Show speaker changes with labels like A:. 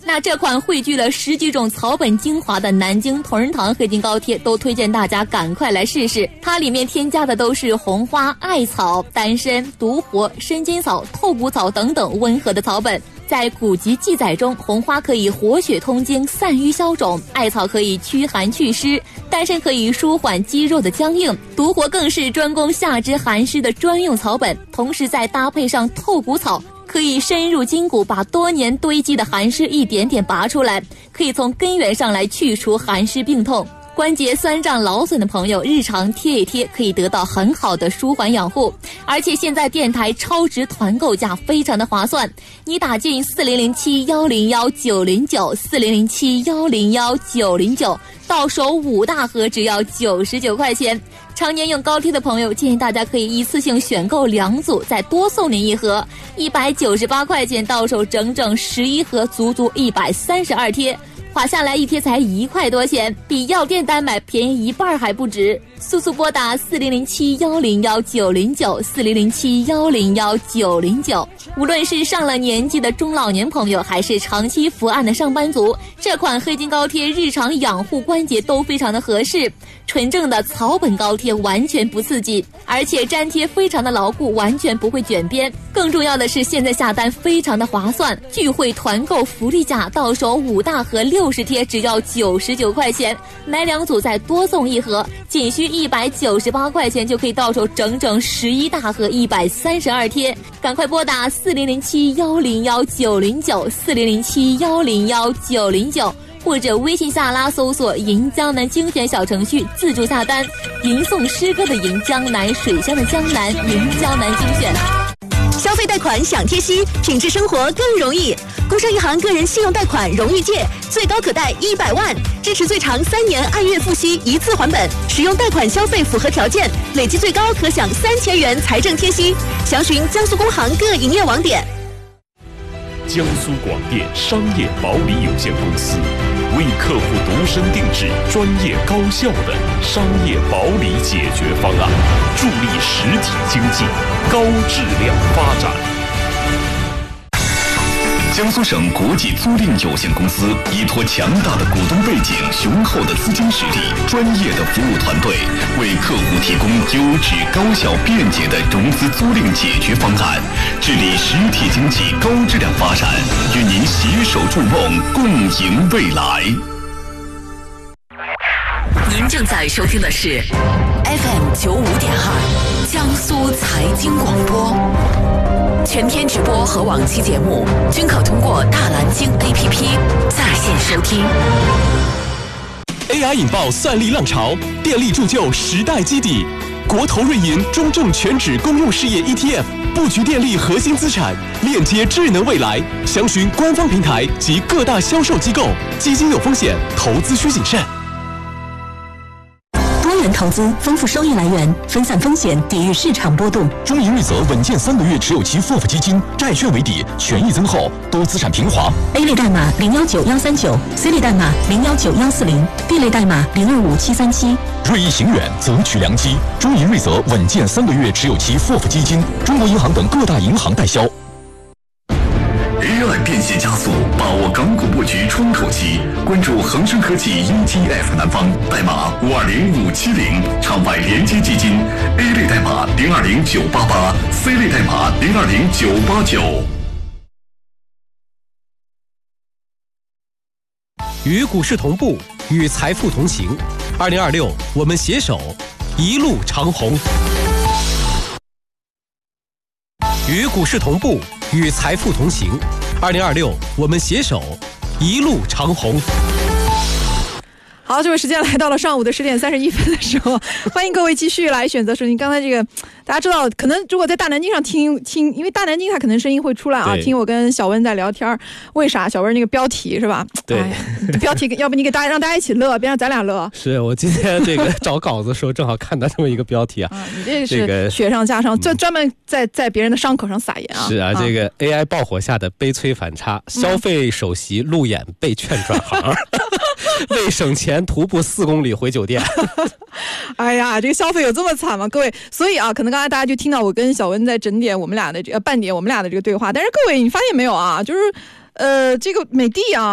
A: 那这款汇聚了10几种草本精华的南京同仁堂黑金高贴都推荐大家赶快来试试。它里面添加的都是红花、艾草、丹参、独活、生筋草、透骨草等等温和的草本。在古籍记载中，红花可以活血通经、散瘀消肿，艾草可以驱寒祛湿，丹参可以舒缓肌肉的僵硬，独活更是专攻下肢寒湿的专用草本。同时再搭配上透骨草，可以深入筋骨，把多年堆积的寒湿一点点拔出来，可以从根源上来去除寒湿病痛。关节酸胀劳损的朋友日常贴一贴，可以得到很好的舒缓养护。而且现在电台超值团购价非常的划算，你打进4007-101-909，4007-101-909，到手5大盒只要99块钱。常年用高贴的朋友，建议大家可以一次性选购2组，再多送您1盒，198块钱到手整整11盒，足足132贴。划下来一贴才1块多钱，比药店单买便宜1半还不止。速速拨打4007-101-909，4007-101-909。无论是上了年纪的中老年朋友，还是长期伏案的上班族，这款黑金高贴日常养护关节都非常的合适。纯正的草本高贴完全不刺激，而且粘贴非常的牢固，完全不会卷边。更重要的是，现在下单非常的划算，聚会团购福利价，到手5大盒60贴只要99块钱，买2组再多送1盒，仅需198块钱就可以到手整整11大盒132贴。赶快拨打4007-101-909，4007-101-909，或者微信下拉搜索银江南精选小程序自助下单，吟诵诗歌的吟，江南水乡的江南，银江南精选。
B: 消费贷款享贴息，品质生活更容易。工商银行个人信用贷款荣誉借，最高可贷100万，支持最长3年按月付息一次还本。使用贷款消费符合条件，累计最高可享3000元财政贴息。详询江苏工行各营业网点。
C: 江苏广电商业保理有限公司为客户度身定制、专业高效的商业保理解决方案，助力实体经济高质量发展。江苏省国际租赁有限公司依托强大的股东背景、雄厚的资金实力、专业的服务团队，为客户提供优质、高效、便捷的融资租赁解决方案，致力实体经济高质量发展，与您携手筑梦，共赢未来。
B: 您正在收听的是 FM95.2 江苏财经广播。全天直播和往期节目均可通过大蓝鲸 APP 在线收听。
D: AI 引爆算力浪潮，电力铸就时代基底。国投瑞银中证全指公用事业 ETF 布局电力核心资产，链接智能未来。详询官方平台及各大销售机构。基金有风险，投资需谨慎。
B: 投资丰富收益来源，分散风险，抵御市场波动。
E: 中银瑞泽稳健3个月持有期FOF基金，债券为底，权益增厚，多资产平滑。
B: A 类代码019139，C 类代码019140，D 类代码025737。
E: 锐意行远，择取良机。中银瑞泽稳健3个月持有期FOF基金，中国银行等各大银行代销。
C: AI 变现加速，把握港股布局窗口期，关注恒生科技 ETF 南方，代码520570，场外连接基金 A 类代码020988，C 类代码020989。
D: 与股市同步，与财富同行。2026，我们携手一路长虹。与股市同步，与财富同行。2026，我们携手一路长虹。
F: 好，这位时间来到了上午的10点31分的时候，欢迎各位继续来选择收听。刚才这个大家知道，可能如果在大南京上听，因为大南京它可能声音会出来啊，听我跟小温在聊天。为啥？小温那个标题是吧？
G: 对，
F: 标题要不你给大家让大家一起乐，别让咱俩乐。
G: 是我今天这个找稿子的时候，正好看到这么一个标题啊。
F: 你这是雪上加霜，专门在别人的伤口上撒盐啊。
G: 是啊，这个 AI 爆火下的悲催反差，消费首席路演被劝转行。为省钱徒步4公里回酒店。
F: 哎呀，这个消费有这么惨吗？各位，所以啊，可能刚才大家就听到我跟小文在整点我们俩的半点我们俩的这个对话，但是各位你发现没有啊，就是这个美的啊